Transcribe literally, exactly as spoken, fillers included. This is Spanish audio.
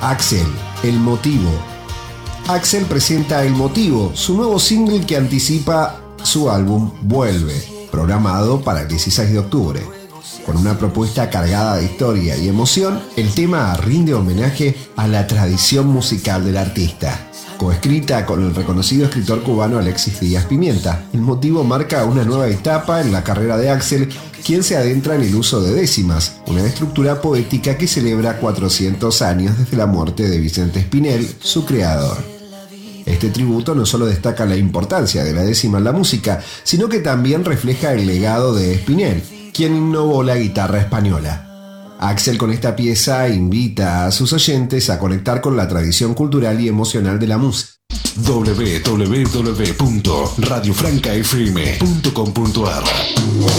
Axel, El Motivo. Axel presenta El Motivo, su nuevo single que anticipa su álbum Vuelve, programado para el dieciséis de octubre. Con una propuesta cargada de historia y emoción, el tema rinde homenaje a la tradición musical del artista. Coescrita con el reconocido escritor cubano Alexis Díaz Pimienta, El Motivo marca una nueva etapa en la carrera de Axel, quien se adentra en el uso de décimas, una estructura poética que celebra cuatrocientos años desde la muerte de Vicente Espinel, su creador. Este tributo no solo destaca la importancia de la décima en la música, sino que también refleja el legado de Espinel, quien innovó la guitarra española. Axel con esta pieza invita a sus oyentes a conectar con la tradición cultural y emocional de la música. doble u doble u doble u punto radio franca f m punto com punto a r